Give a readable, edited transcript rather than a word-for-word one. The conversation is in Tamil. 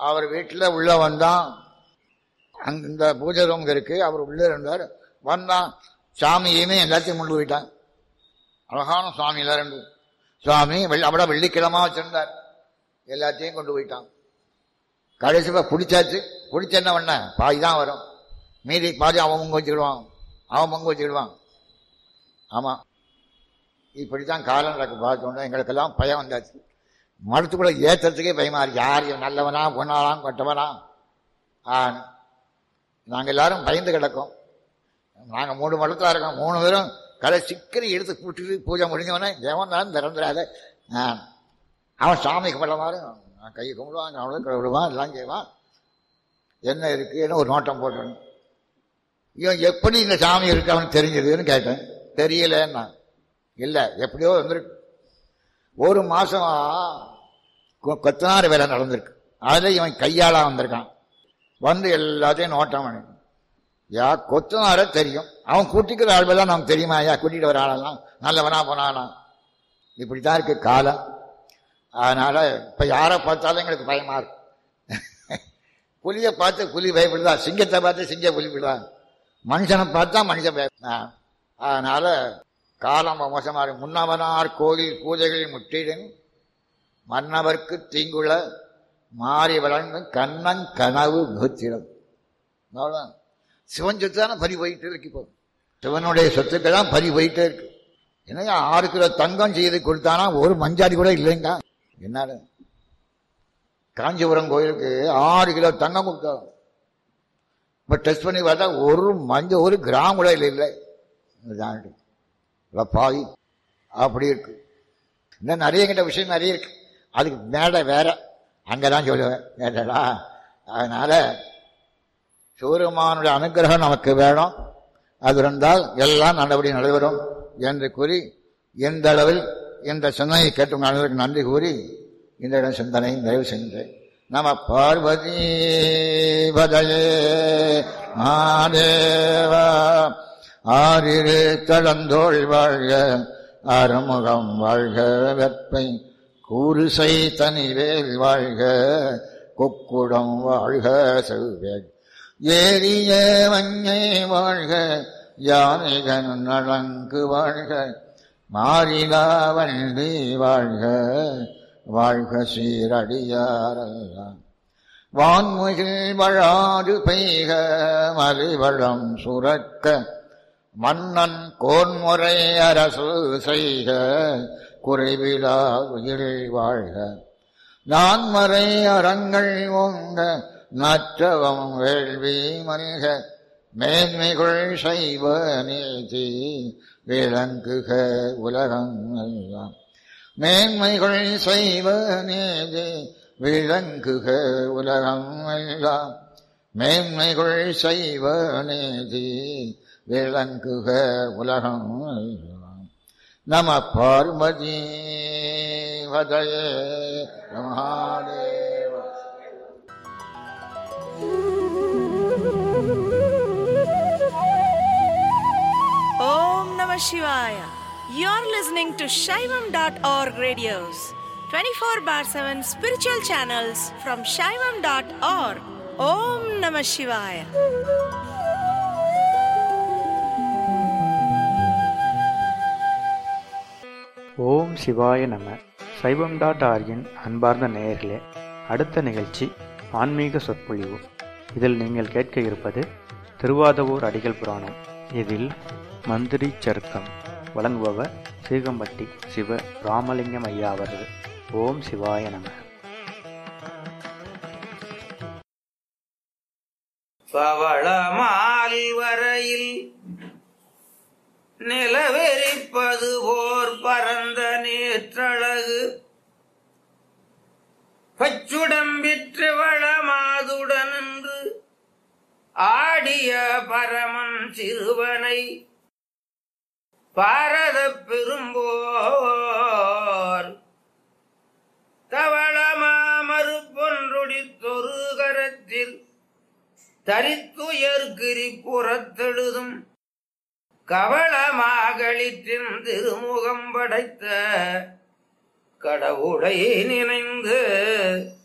அவர் வீட்டில் உள்ள வந்தான். அங்க இந்த பூஜை ரூம் இருக்கு, அவர் உள்ளே இருந்தார். வந்தான், சாமியுமே எல்லாத்தையும் கொண்டு போயிட்டான். அழகான சுவாமி எல்லாரும். சுவாமி அவட வெள்ளிக்கிழமா வச்சிருந்தார், எல்லாத்தையும் கொண்டு போயிட்டான். கடைசிப்பா பிடிச்சாச்சு. பிடிச்ச என்ன பண்ண, பாதி தான் வரும், மீதி பாதி அவன் பங்கு வச்சுக்கிடுவான், அவன் பங்கு வச்சுக்கிடுவான். ஆமா, இப்படித்தான் காலம் நடக்கு. பார்த்தோன்னா எங்களுக்கெல்லாம் பயம் வந்தாச்சு. மரத்துக்குள்ள ஏற்றத்துக்கே பயமா இருக்கு. யார் நல்லவனா பொண்ணாலாம் கொட்டவனா. நாங்கள் எல்லாரும் பயந்து கிடக்கோம். நாங்கள் 3 மடத்தில் இருக்கோம். 3 பேரும் கடை சிக்கரி எடுத்து கூட்டிட்டு பூஜை முடிஞ்சவனே தேவன் தான் திறந்துடாத. அவன் சாமிக்கு படமாறு கையை கும்பிடுவான், அவனும் விடுவான், எல்லாம் செய்வான். என்ன இருக்குன்னு ஒரு நோட்டம் போட்டணும். இவன் எப்படி இந்த சாமி இருக்கு அவனுக்கு தெரிஞ்சதுன்னு கேட்டேன். தெரியலன்னா. இல்லை, எப்படியோ வந்துருக்கு. 1 மாசம் கொத்தனார் வேலை நடந்திருக்கு. அதில் இவன் கையாளா வந்திருக்கான். வந்து எல்லாத்தையும் நோட்டம் பண்ணி, யா கொத்தனார தெரியும், அவன் கூட்டிக்கிற ஆள்வெல்லாம் நமக்கு தெரியுமா? ஐயா கூட்டிகிட்டு வர ஆளெல்லாம் நல்லவனா போனானா? இப்படித்தான் இருக்கு காலம். அதனால இப்ப யாரை பார்த்தாலும் எங்களுக்கு பயமா இருக்கு. புலியை பார்த்து புலி பயப்படுதா, சிங்கத்தை பார்த்து சிங்கம் புலிப்படுதா, மனுஷனை பார்த்தா மனுஷன் பயப்படா. அதனால காலம் மோசமா இருக்கு. முன்னவனார் கோயில் பூஜைகள் முற்றிடும், மன்னவர்க்கு தீங்குள்ள மாறி வளர்ந்து கண்ணன் கனவு முகத்திடம். அவ்வளவுதான். சிவன் சொத்து தானே பறி போயிட்டு இருக்கு. இப்போ சிவனுடைய சொத்துக்கள் தான் பறி போயிட்டே இருக்கு. என்னையா 6 கிலோ தங்கம் செய்து கொடுத்தானா ஒரு மஞ்சாடி கூட இல்லைங்க. என்ன காஞ்சிபுரம் கோயிலுக்கு 6 கிலோ தங்கம் கொடுத்தோம். இப்ப டெஸ்ட் பண்ணி பார்த்தா ஒரு கிராம் கூட இல்லை. பாவி அப்படி இருக்கு. இன்னும் நிறைய கிட்ட விஷயம் நிறைய இருக்கு. அதுக்கு மேடை வேற, அங்கதான் சொல்லுவேன் கேட்டடா. அதனால சிவபெருமானுடைய அனுகிரகம் நமக்கு வேணும். அது இருந்தால் எல்லாம் நல்லபடி நடைபெறும் என்று கூறி, எந்த அளவில் இந்த சிந்தனையை கேட்டும் அனைவருக்கு நன்றி கூறி இந்த இடம் சிந்தனை நிறைவு சென்றேன். நம பார்வதி பதயே மாதேவா. ஆறிரு தடந்தோள் வாழ்க, அறுமுகம் வாழ்க, வெப்பை கூறுசை தனிவேல் வாழ்க, கொக்குடம் வாழ்க, செவ்வேல் ஏரிய மஞ்சை வாழ்க, யானைகன் நலங்கு வாழ்க, மாறிலா வண்டி வாழ்க, வாழ்க சீரடியாரெல்லாம். வான்முகில் வழாது பெய்க, மலிவளம் சுரக்க, மன்னன் கோன்முறை அரசு செய்க, குறைவிலா உயிர் வாழ்க, நான்மறை அறங்கள் ஓங்க, நற்றவம் வேள்வி மல்க, மேன்மைகள் செய்வ நீதி விளங்குக உலகம் எல்லாம். மேன்மைகள் செய்வ நீதி விளங்குக உலகம் எல்லாம். மேன்மைகள் செய்வ நீதி விளங்குக உலகம் எல்லாம். நம Parvati பதயே Mahadeva. Om Namah Shivaya. You're listening to Shaivam.org radios, 24/7 spiritual channels from Shaivam.org. Om Namah Shivaya. ஓம் சிவாய நம. சைவம்.org-இன் அன்பார்ந்த நேயர்களே, அடுத்த நிகழ்ச்சி ஆன்மீக சொற்பொழிவு. இதில் நீங்கள் கேட்க இருப்பது திருவாதவூர் அடிகள் புராணம். இதில் மந்திரி சருக்கம் வழங்குபவர் சீகம்பட்டி சிவ ராமலிங்கம் ஐயா அவர்கள். ஓம் சிவாய நம. பவளமால் வரையில் நிலவெறிப்பது போர் பரந்த நேற்றழகு, பச்சுடம்பிற்று வளமாதுடன் என்று ஆடிய பரமன் சிறுவனை பாரத பெரும்போர் தவளமா மறுப்பொன்றொடித்தொரு கரத்தில் தரித்துயர்கிரி புறத்தெழுதும் கவளமாகளிற்றின் திருமுகம் படைத்த கடவுளை நினைந்து